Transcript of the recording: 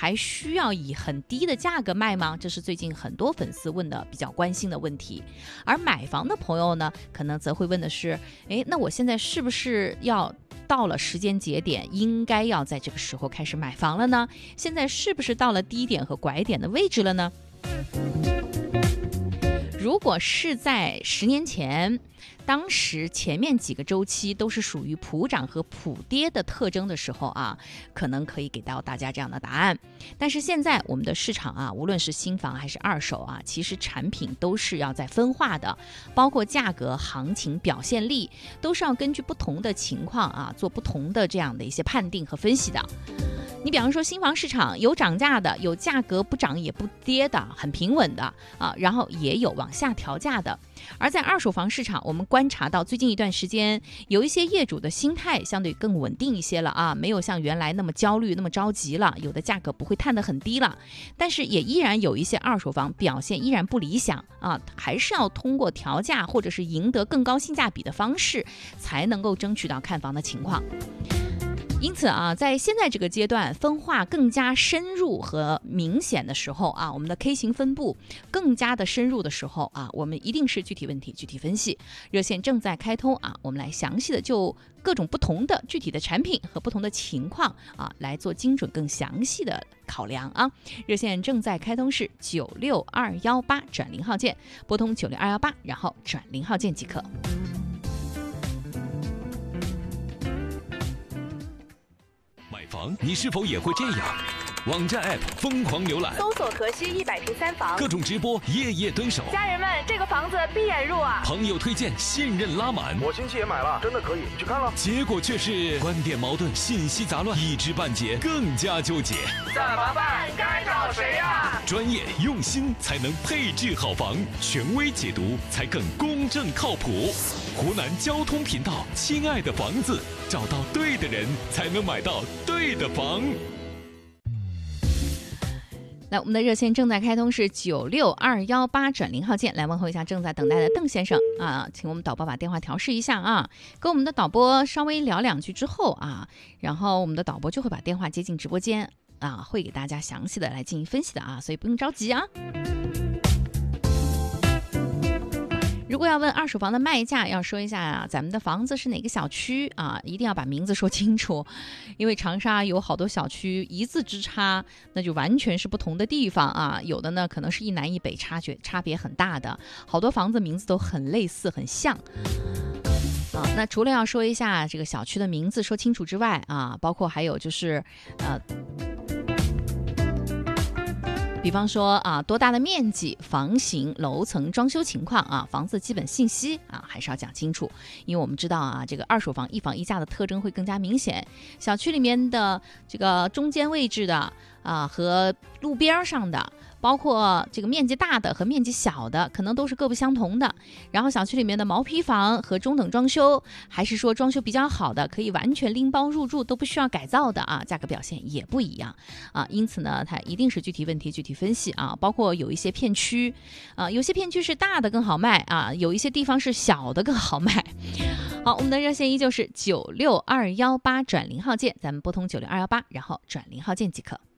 还需要以很低的价格卖吗？这是最近很多粉丝问的比较关心的问题。而买房的朋友呢，可能则会问的是，那我现在是不是要到了时间节点，应该要在这个时候开始买房了呢？现在是不是到了低点和拐点的位置了呢？如果是在10年前，当时前面几个周期都是属于普涨和普跌的特征的时候啊，可能可以给到大家这样的答案。但是现在我们的市场啊，无论是新房还是二手啊，其实产品都是要在分化的，包括价格、行情、表现力，都是要根据不同的情况啊，做不同的这样的一些判定和分析的。你比方说新房市场有涨价的，有价格不涨也不跌的，很平稳的啊，然后也有往下调价的。而在二手房市场，我们观察到最近一段时间，有一些业主的心态相对更稳定一些了啊，没有像原来那么焦虑、那么着急了，有的价格不会探得很低了。但是也依然有一些二手房表现依然不理想啊，还是要通过调价或者是赢得更高性价比的方式，才能够争取到看房的情况。因此啊，在现在这个阶段，分化更加深入和明显的时候啊，我们的 K 型分布更加的深入的时候啊，我们一定是具体问题具体分析。热线正在开通啊，我们来详细的就各种不同的具体的产品和不同的情况啊，来做精准更详细的考量啊。热线正在开通是96218转0号键，拨通96218，然后转0号键即可。 买房你是否也会这样？网站 App 疯狂浏览， 搜索河西100平3房， 各种直播夜夜蹲守。 家人们，这个房子闭眼入啊！ 朋友推荐，信任拉满。 我亲戚也买了，真的可以，你去看了。 结果却是观点矛盾，信息杂乱，一知半解，更加纠结。 怎么办？该找谁呀？ 专业用心才能配置好房，权威解读才更公正靠谱。湖南交通频道，亲爱的房子，找到对的人，才能买到对的房。 来，我们的热线正在开通是96218转0号键，来问候一下正在等待的邓先生啊，请我们导播把电话调试一下啊，跟我们的导播稍微聊2句之后啊，然后我们的导播就会把电话接进直播间啊，会给大家详细的来进行分析的啊，所以不用着急啊。如果要问二手房的卖价，要说一下啊，咱们的房子是哪个小区啊？一定要把名字说清楚，因为长沙有好多小区一字之差，那就完全是不同的地方啊。有的呢可能是一南一北，差别很大的，好多房子名字都很类似很像。那除了要说一下这个小区的名字说清楚之外啊，包括还有就是比方说啊，多大的面积、房型、楼层、装修情况啊，房子基本信息啊，还是要讲清楚。因为我们知道啊，这个二手房一房一价的特征会更加明显。小区里面的这个中间位置的啊，和路边上的，包括这个面积大的和面积小的，可能都是各不相同的。然后小区里面的毛坯房和中等装修，还是说装修比较好的，可以完全拎包入住，都不需要改造的啊，价格表现也不一样啊。因此呢，它一定是具体问题具体分析啊。包括有一些片区啊，有些片区是大的更好卖啊，有一些地方是小的更好卖。好，我们的热线依旧是96218转0号键，咱们拨通96218，然后转0号键即可。